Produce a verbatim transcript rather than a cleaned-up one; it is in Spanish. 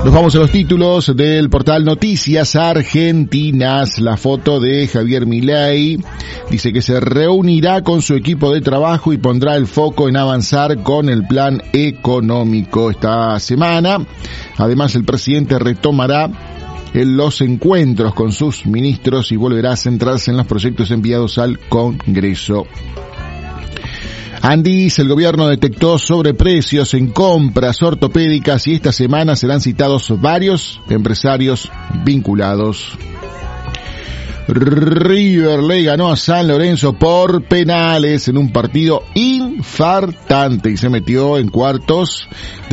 Nos vamos a los títulos del portal Noticias Argentinas. La foto de Javier Milei dice que se reunirá con su equipo de trabajo y pondrá el foco en avanzar con el plan económico esta semana. Además, el presidente retomará en los encuentros con sus ministros y volverá a centrarse en los proyectos enviados al Congreso. Andis, el gobierno detectó sobreprecios en compras ortopédicas y esta semana serán citados varios empresarios vinculados. River le ganó a San Lorenzo por penales en un partido infartante y se metió en cuartos